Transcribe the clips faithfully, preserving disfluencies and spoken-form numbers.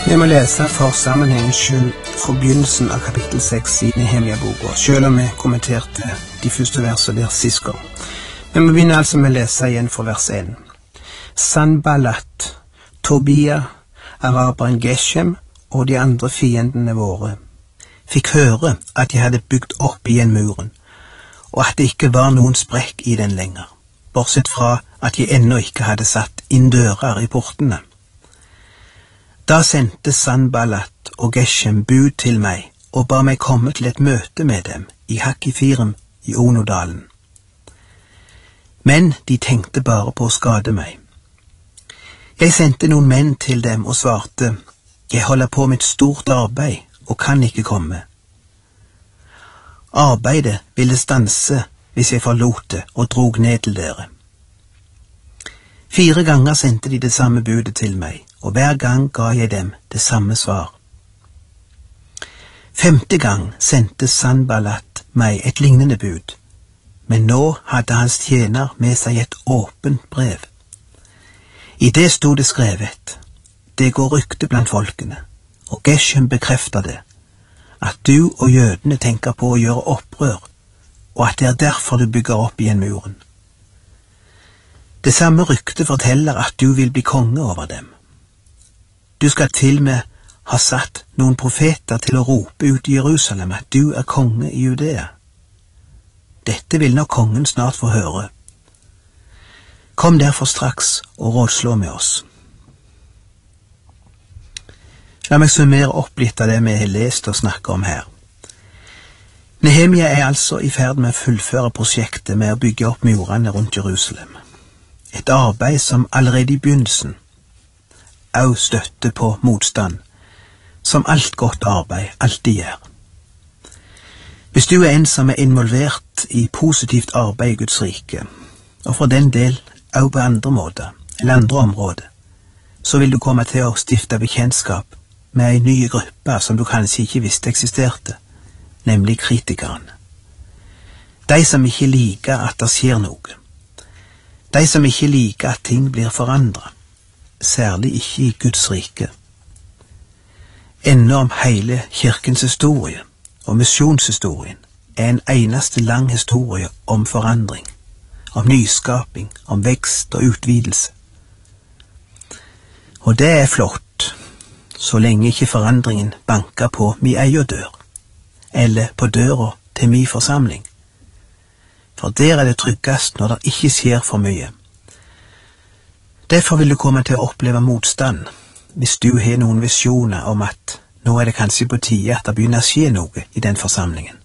Vi må lese for sammenhengens skyld fra begynnelsen av kapittel seks i Nehemia-boka, selv om vi kommenterte de første versene der sist gang. Men vi begynner altså med å lese igjen fra vers én. Sanballat, Tobia, araberen Geshem og de andre fiendene våre fikk høre at de hadde bygd opp igjen muren, og at det ikke var noen sprekk i den lenger, bortsett fra at de ennå ikke hadde satt inn dører i portene. Da sendte Sanballat og Geshem bud til meg og ba meg komme til et møte med dem i Hakkifirem i Onodalen. Men de tenkte bare på å skade meg. Jeg sendte noen menn til dem og svarte, jeg holder på med et stort arbeid og kan ikke komme. Arbeidet ville stanse hvis jeg forlot det og drog ned til dere. Fire ganger sendte de det samme budet til meg, og hver gang ga jeg dem det samme svar. Femte gang sendte Sanballat meg et lignende bud, men nå hadde hans tjener med seg et åpent brev. I det stod det skrevet, det går rykte blant folkene, og Geshem bekrefter det, at du og jødene tenker på å gjøre opprør, og at det er derfor du bygger opp igjen muren. Det samme rykte forteller at du vil bli konge over dem. Du skal til med ha satt noen profeter til å rope ut i Jerusalem at du er konge i Judea. Dette vil nok kongen snart få høre. Kom derfor straks og rådslå med oss. La meg summere opp litt av det vi har lest og snakket om her. Nehemia er altså i ferd med å fullføre prosjektet med å bygge opp murene rundt Jerusalem. Et arbeid som allerede i begynnelsen også støtte på motstand, som alt godt arbeid alltid gjør. Hvis du er en som er involvert i positivt arbeid i Guds rike, og for den del også på andre måter, eller andre områder, så vil du komme til å stifte bekjentskap med en ny gruppe som du kanskje ikke visste eksisterte, nemlig kritikerne. De som ikke liker at det skjer noe. De som ikke liker at ting blir forandret. Særlig ikke i Guds rike. Ennå om hele kirkens historie og misjonshistorien er en eneste lang historie om forandring, om nyskaping, om vekst og utvidelse. Og det er flott, så lenge ikke forandringen banker på mi egen dør, eller på døra til mi forsamling. For der er det tryggest når det ikke skjer for mye. Derfor vil du komme til å oppleve motstand hvis du har noen visjoner om at nå er det kanskje på tide at det begynner å skje noe i den forsamlingen.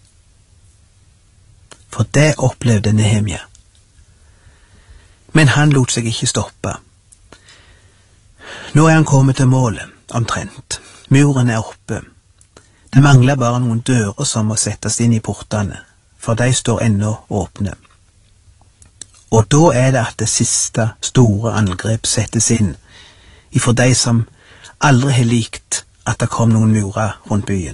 For det opplevde Nehemia. Men han lot seg ikke stoppe. Nå er han kommet til målet, omtrent. Muren er oppe. Det mangler bare noen dører som må settes inn i portene, for de står ennå åpne. Og da er det at det siste store angrep settes inn ifra de som aldri har likt at det kom noen murer rundt byen.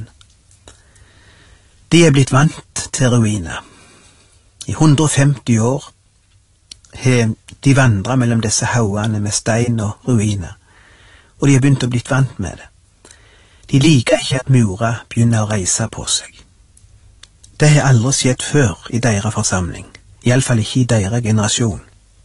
De er blitt vant til ruiner. I hundre og femti år har de vandret mellom disse haugene med stein og ruiner, og de har begynt å blitt vant med det. De liker ikke at murer begynner å reise på seg. Det har aldri skjedd før i deres forsamling. I alle fall ikke i deres generasjon.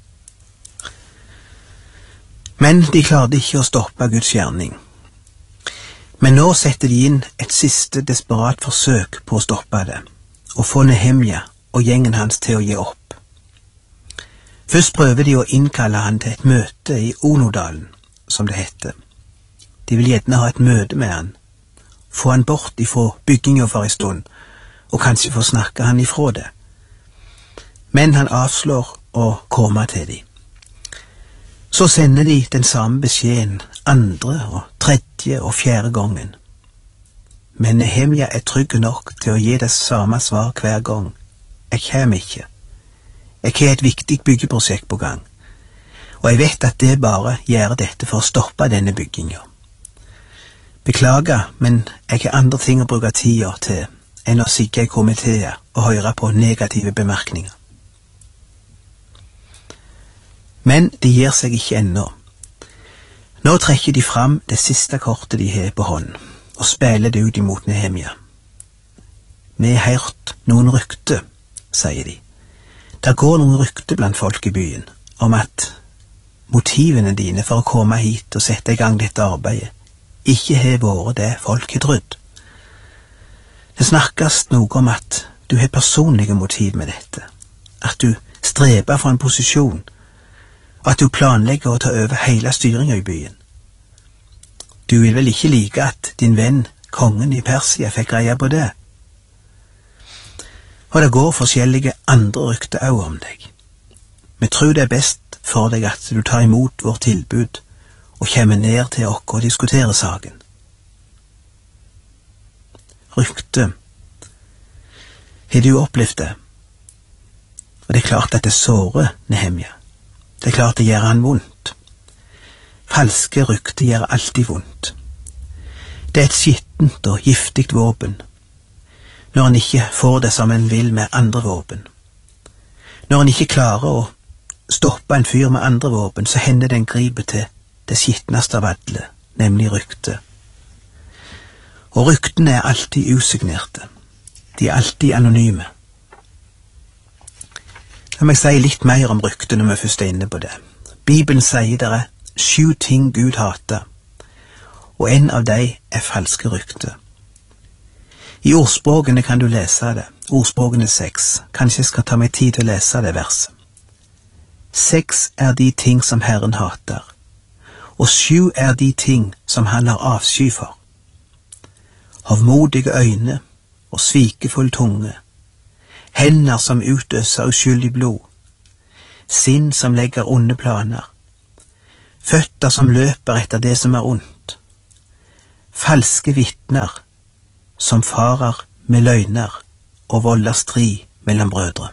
Men de klarte ikke å stoppe Guds gjerning. Men nå setter de inn et siste desperat forsøk på å stoppe det, og få Nehemia og gjengen hans til å gi opp. Først prøver de å innkalle han til et møte i Onodalen, som det heter. De vil gjerne ha et møte med han, få han bort ifra bygginga for en stund, og kanskje få snakke han ifra det. Men han avslår å komme til dem. Så sender de den samme beskjeden andre og tredje og fjerde gangen. Men Nehemia er trygg nok til å gi det samme svar hver gang. Jeg kommer ikke. Jeg har et viktig byggeprosjekt på gang, og jeg vet at det bare gjør dette for å stoppe denne bygginga. Beklager, men jeg har andre ting å bruke tida til enn å sitte i komiteer og høre på negative bemerkninger. Men de gir seg ikke ennå. Nå trekker de fram det siste kortet de har på hånd, og spiller det ut imot Nehemja. Vi har hørt noen rykte, sier de. Det går noen rykte blant folk i byen om at motivene dine for å komme hit og sette i gang dette arbeidet ikke har vært det folk har trodd. Det snakkes noe om at du har personlige motiv med dette, at du streber for en posisjon, og at du planlegger å ta over hele styringen i byen. Du vil vel ikke like at din venn, kongen i Persia, fikk greie på det? Og det går forskjellige andre rykter også om deg. Vi tror det er best for deg at du tar imot vårt tilbud og kommer ned til oss og diskuterer saken. Rykte. Har du opplevd det? Og det er klart at det sårer Nehemja. Det er klart det gjør han vondt. Falske rykter gjør alltid vondt. Det er et skittent og giftigt våpen, når en ikke får det som en vil med andre våpen. Når en ikke klarer å stoppe en fyr med andre våpen, så hender den griper til det skitneste av alle, nemlig rykte. Og ryktene er alltid usignerte. De er alltid anonyme. La meg si litt mer om rykte når vi først er inne på det. Bibelen sier det er sju ting Gud hater, og en av dem er falske rykter. I ordspråkene kan du lese det, ordspråkene seks. Kanskje jeg skal ta meg tid til å lese det verset. Seks er de ting som Herren hater, og sju er de ting som han har avsky for. Hovmodige øyne og svikefull tunge, hender som utøser uskyldig blod, sinn som legger onde planer, føtter som løper etter det som er ondt, falske vitner som farer med løgner og volder strid mellom brødre.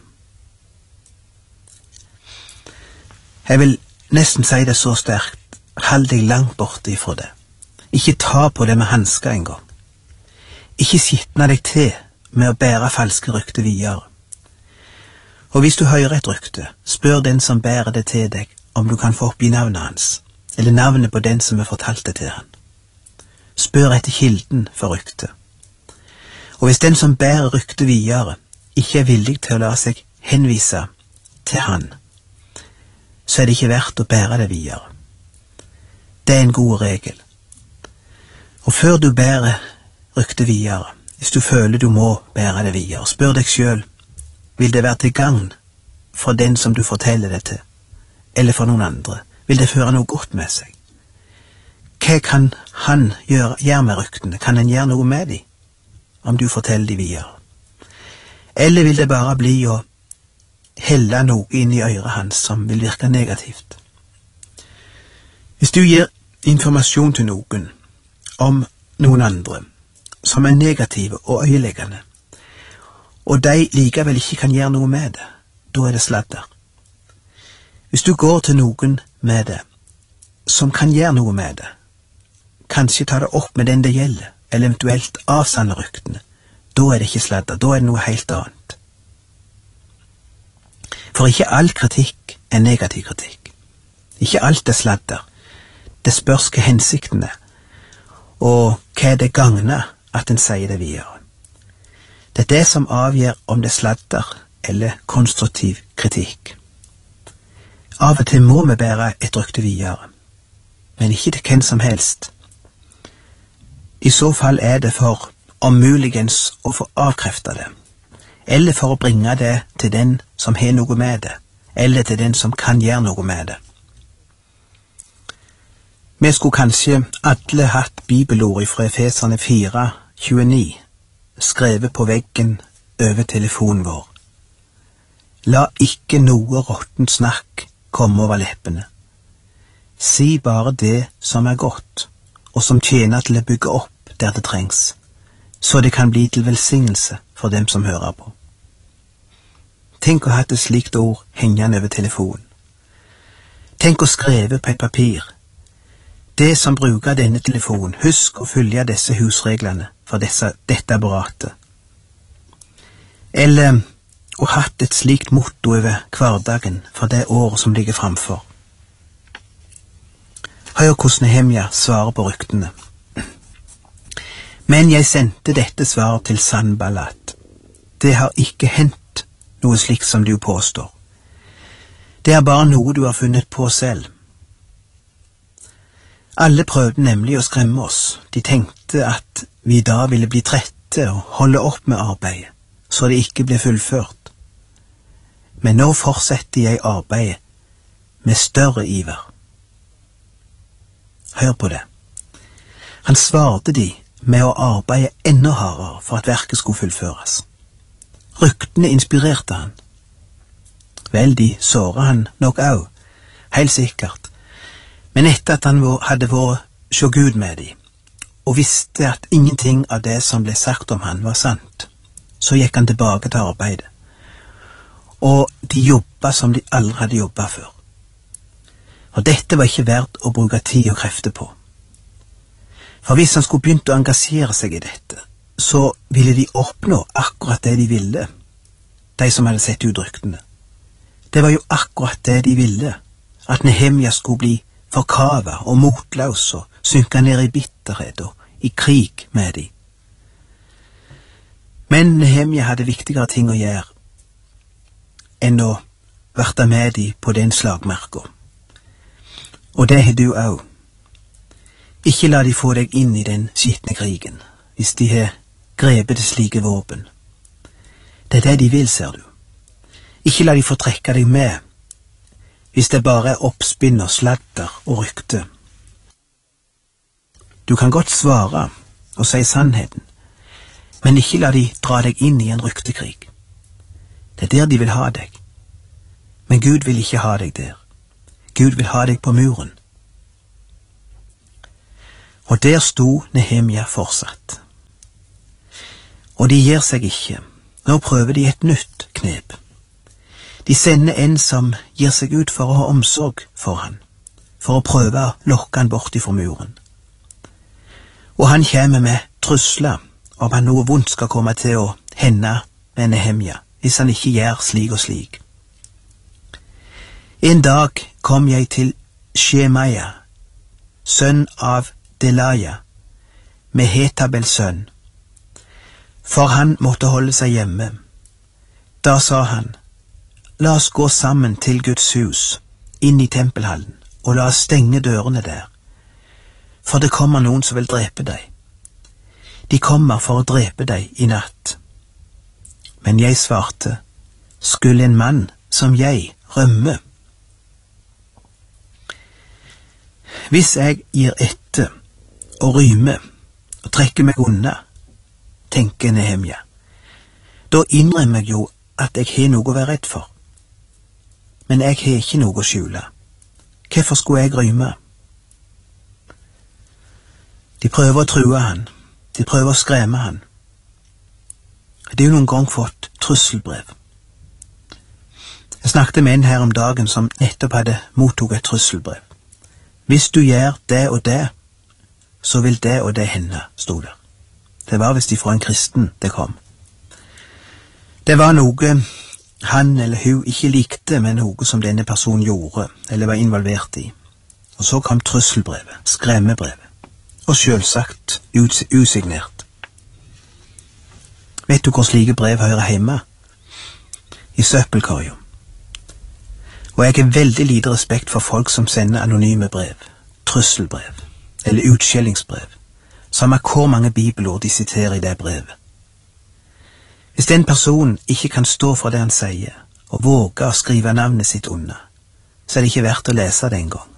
Jeg vil nesten si det så sterkt, hold deg langt borte ifra det. Ikke ta på det med hansker en gang. Ikke skitne deg til med å bære falske rykter videre. Og hvis du hører et rykte, spør den som bærer det til deg om du kan få opp i navnet hans, eller navnet på den som har fortalt det til han. Spør etter kilden for ryktet. Og hvis den som bærer ryktet videre ikke er villig til å la seg henvise til han, så er det ikke verdt å bære det videre. Det er en god regel. Og før du bærer ryktet videre, hvis du føler du må bære det videre, spør deg selv, vil det være til gagn for den som du forteller det til, eller for noen andre? Vil det føre noe godt med seg? Hva kan han gjøre, gjøre med ryktene? Kan han gjøre noe med dem, om du forteller dem videre? Eller vil det bare bli å helle noe inn i øret hans som vil virke negativt? Hvis du gir informasjon til noen om noen andre som er negative og øyeleggende, og de likevel ikke kan gjøre noe med det, da er det sladder. Hvis du går til noen med det, som kan gjøre noe med det, kanskje ta det opp med den det gjelder, eller eventuelt avsanne ryktene, da er det ikke sladder, da er det noe helt annet. For ikke all kritikk er negativ kritikk. Ikke alt er sladder. Det spørs hva hensikten er, og hva det gagner at en sier det videre. Det er det som avgjør om det er sladder eller konstruktiv kritikk. Av og til må vi bære et rykte videre, men ikke til hvem som helst. I så fall er det for om muligens å få avkreftet det, eller for å bringe det til den som har noe med det, eller til den som kan gjøre noe med det. Vi skulle kanskje alle hatt bibelord fra Efeserne fire tjueni skrevet på veggen over telefonen vår. La ikke noe råttent snakk komme over leppene. Si bare det som er godt, og som tjener til å bygge opp der det trengs, så det kan bli til velsignelse for dem som hører på. Tenk å ha et slikt ord hengende over telefonen. Tenk å skrive på et papir. Det som bruker denne telefonen, husk å følge disse husreglene for disse, dette apparatet. Eller å ha et slikt motto over hverdagen for det året som ligger framfor. Hør hvordan Nehemja svarer på ryktene. Men jeg sendte dette svar til Sanballat. Det har ikke hendt noe slikt som du påstår. Det er bare noe du har funnet på selv. Alle prøvde nemlig å skremme oss. De tenkte at vi da ville bli trette og holde opp med arbeidet, så det ikke ble fullført. Men nå fortsetter jeg arbeidet med større iver. Hør på det. Han svarte de med å arbeide enda hardere for at verket skulle fullføres. Ryktene inspirerte han. Vel, de såret han nok òg, helt sikkert. Men etter at han hadde vært sjå Gud med de, og visste at ingenting av det som ble sagt om han var sant, så gikk han tilbake til arbeidet. Og de jobba som de aldri hadde jobba før. Og dette var ikke verdt å bruke tid og krefter på. For hvis han skulle begynt å engasjere seg i dette, så ville de oppnå akkurat det de ville, de som hadde sett ut ryktene. Det var jo akkurat det de ville, at Nehemja skulle bli forkava og motløs og synke ned i bitterhet og i krig med de. Men Nehemja hadde viktigere ting å gjøre enn å verte med de på den slagmarka. Og det har du òg. Ikke la de få deg inn i den skitne krigen, hvis de har grepet til slike våpen. Det er det de vil, ser du. Ikke la de få trekke deg med, hvis det bare er oppspinn og sladder og rykte. Du kan godt svare og si sannheten, men ikke la de dra deg inn i en ryktekrig. Det er der de vil ha deg. Men Gud vil ikke ha deg der. Gud vil ha deg på muren. Og der sto Nehemja fortsatt. Og de gir seg ikke. Nå prøver de et nytt knep. De sender en som gir seg ut for å ha omsorg for han, for å prøve å lokke han bort ifra muren. Og han kommer med trusler om at noe vondt skal komme til å hende med Nehemja, hvis han ikke gjør slik og slik. En dag kom jeg til Shemaja, sønn av Delaja, med Hetabels sønn, for han måtte holde seg hjemme. Da sa han, la oss gå sammen til Guds hus, inn i tempelhallen, og la oss stenge dørene der, for det kommer noen som vil drepe deg. De kommer for å drepe deg i natt. Men jeg svarte, skulle en mann som jeg rømme? Hvis jeg gir etter og rymer og trekker meg unna, tenker Nehemja, da innrømmer jeg jo at jeg har noe å være redd for. Men jeg har ikke noe å skjule. Hvorfor skulle jeg ryme? De prøver å true han. De prøver å skremme han. Det er jo noen gang fått trusselbrev. Jeg snakket med en her om dagen som nettopp hadde mottog et trusselbrev. Hvis du gjør det og det, så vil det og det hende, stod der. Det var visst ifra en kristen det kom. Det var noe han eller hun ikke likte, men noe som denne personen gjorde, eller var involvert i. Og så kom trusselbrevet, skremmebrevet, og selvsagt usignert. Vet du hvor slike brev hører hjemme? I søppelkorga. Og jeg har veldig lite respekt for folk som sender anonyme brev, trusselbrev, eller utskjellingsbrev, samme hvor mange bibelord de siterer i det brevet. Hvis den personen ikke kan stå for det han sier, og våge å skrive navnet sitt under, så er det ikke verdt å lese det en gang.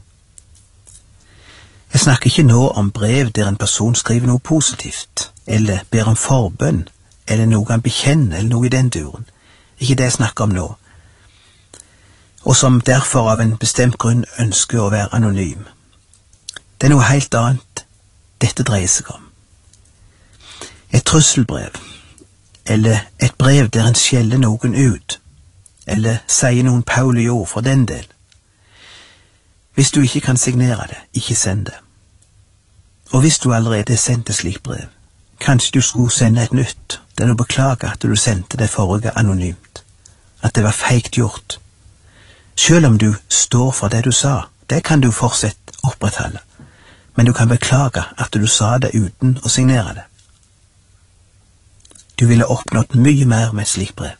Jeg snakker ikke nå om brev der en person skriver noe positivt, eller ber om forbønn, eller noe han bekjenner, eller noe i den duren. Ikke det jeg snakker om nå. Og som derfor av en bestemt grunn ønsker å være anonym. Det er noe helt annet dette dreier seg om. Et trusselbrev, eller et brev der en skjeller noen ut, eller sier noen Pauli ord for den del. Hvis du ikke kan signere det, ikke send det. Og hvis du allerede har sendt et slikt brev, kanskje du skulle sende et nytt, der du beklager at du sendte det forrige anonymt, at det var feigt gjort. Selv om du står for det du sa, det kan du fortsatt opprettholde, men du kan beklage at du sa det uten å signere det. Du ville oppnådd mye mer med et slikt brev.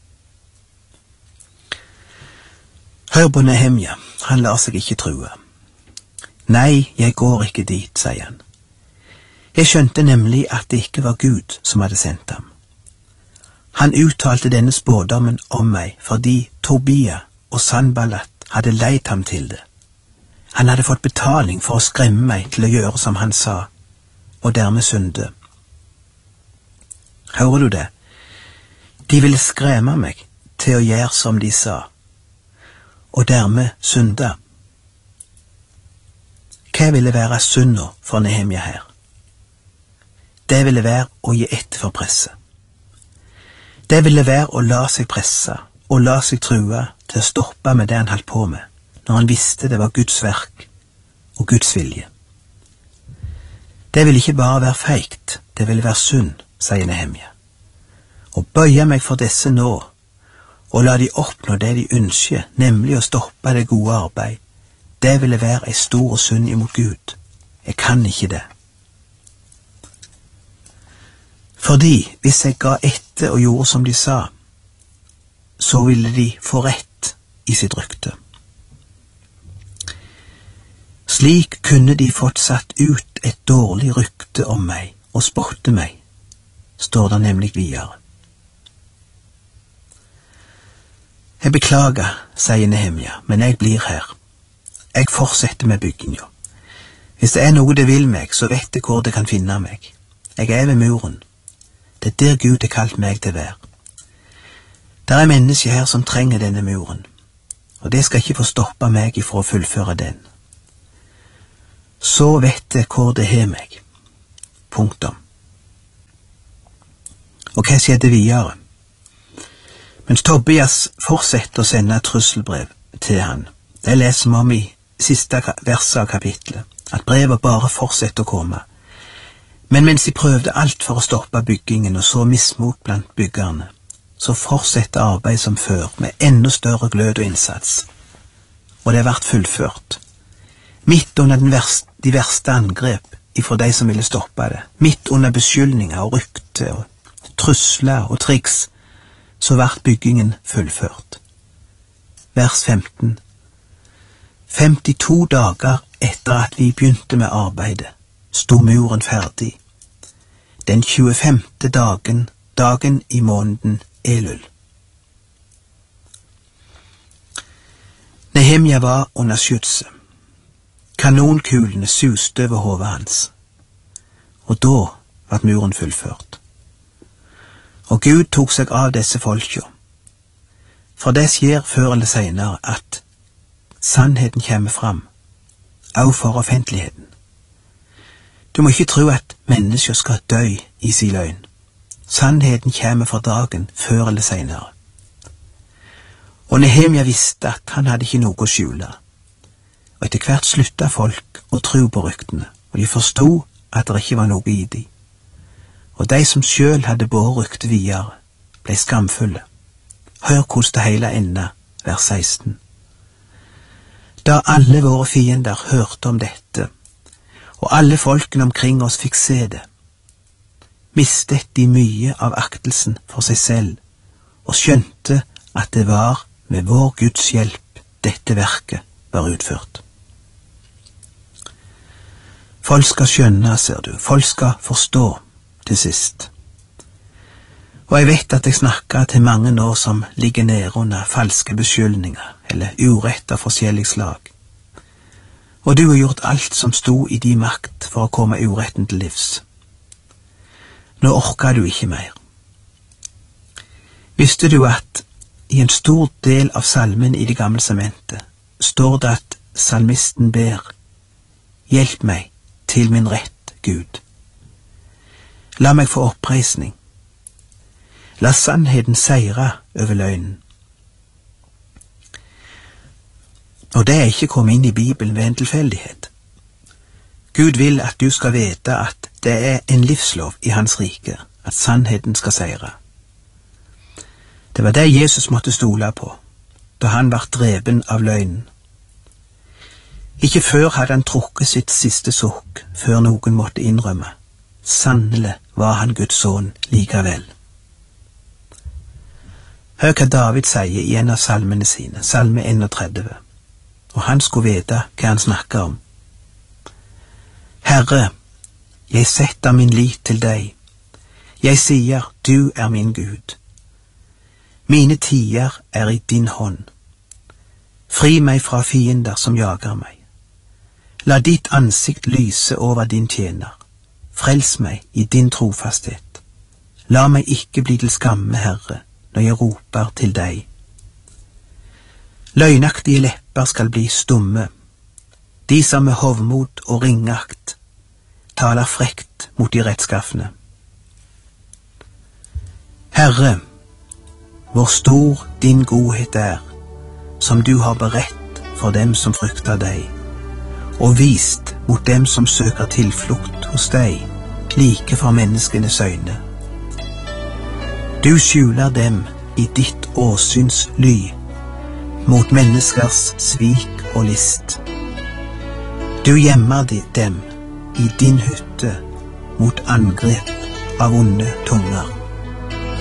Hør på Nehemja, han lar seg ikke true. Nei, jeg går ikke dit, sier han. Jeg skjønte nemlig at det ikke var Gud som hadde sendt ham. Han uttalte denne spådommen om meg fordi Tobia og Sanballat hadde leid ham til det. Han hadde fått betaling for å skremme meg til å gjøre som han sa, og dermed synde. Hører du det? De ville skremme meg til å gjøre som de sa, og dermed synde. Hva ville være synda for Nehemja her? Det ville være å gi etter for presset. Det ville være å la seg presse og la seg true til å stoppe med det han holdt på med, når han visste det var Guds verk og Guds vilje. Det ville ikke bare være feigt, det ville være synd, sier Nehemja. Å bøye meg for disse nå, og la de oppnå det de ønsker, nemlig å stoppe det gode arbeid, det ville være ei stor synd imot Gud. Jeg kan ikke det. Fordi hvis jeg ga etter og gjorde som de sa, så ville de få rett i sitt rykte. Slik kunne de fått satt ut et dårlig rykte om meg og spotte meg, står det nemlig videre. Jeg beklager, sier Nehemja, men jeg blir her. Jeg fortsetter med bygginga. Hvis det er noe det vil meg, så vet jeg hvor det kan finne meg. Jeg er ved muren. Det er der Gud har kalt meg til å være. Det er mennesker her som trenger denne muren, og det skal ikke få stoppe meg ifra å fullføre den. Så vet jeg hvor det har meg. Punktum. Og hva skjedde videre? Mens Tobias fortsetter å sende trusselbrev til han, det leser vi om i siste verset av kapitlet, at brevet bare fortsetter å komme. Men mens de prøvde alt for å stoppe byggingen og så mismot blant byggerne, så fortsetter arbeidet som før med enda større glød og innsats. Og det ble fullført. Midt under den verste, de verste angrep ifra de som ville stoppe det, midt under beskyldninger og rykte og trusler og triks, så ble byggingen fullført. Vers femten. femtito dager etter at vi begynte med arbeidet, sto muren ferdig. Den tjuefemte dagen, dagen i måneden Elul. Nehemja var under skytset. Kanonkulene suste over hodet hans. Og da var muren fullført. Og Gud tok seg av disse folka. For det skjer før eller senere at sannheten kommer fram, også for offentligheten. Du må ikke tro at mennesker skal dø i sin løgn. Sannheten kommer for dagen før eller senere. Og Nehemja visste at han hadde ikke noe å skjule. Og etter hvert sluttet folk å tro på ryktene, og de forstod at det ikke var noe i dem. Og de som selv hadde båret ryktet videre, ble skamfulle. Hør hvordan det hele enda, vers seksten. Da alle våre fiender hørte om dette, og alle folkene omkring oss fikk se det, mistet de mye av aktelsen for seg selv, og skjønte at det var med vår Guds hjelp dette verket var utført. Folk skal skjønne, ser du, folk skal forstå til sist. Og jeg vet at jeg snakker til mange nå som ligger nede under falske beskyldninger, eller urett av forskjellig slag. Og du har gjort alt som sto i din makt for å komme uretten til livs. Nå orker du ikke mer. Visste du at i en stor del av salmen i Det gamle testamentet står det at salmisten ber: Hjelp meg til min rett, Gud. La meg få oppreisning. La sannheten seire over løgnen. Og det er ikke kommet inn i Bibelen ved en tilfeldighet. Gud vil at du skal vite at det er en livslov i hans rike, at sannheten skal seire. Det var det Jesus måtte stole på, da han var dreven av løgnen. Ikke før hadde han trukket sitt siste sukk, før noen måtte innrømme. Sannelig var han Guds sønn likevel. Hør hva David sier i en av salmene sine, salme trettien, og han skulle vite hva han snakker om. Herre, jeg setter min lit til deg. Jeg sier, du er min Gud. Mine tider er i din hånd. Fri meg fra fiender som jager meg. La ditt ansikt lyse over din tjener. Frels meg i din trofasthet. La meg ikke bli til skamme, Herre, når jeg roper til deg. Løgnaktige lepper skal bli stumme. De som med hovmod og ringakt taler frekt mot de rettskaffene. Herre, hvor stor din godhet er, som du har beredt for dem som frykter deg, og vist mot dem som søker tilflukt hos deg, like for menneskenes øyne. Du skjuler dem i ditt åsyns ly, mot menneskers svik og list. Du gjemmer dem i din hytte mot angrep av onde tunger.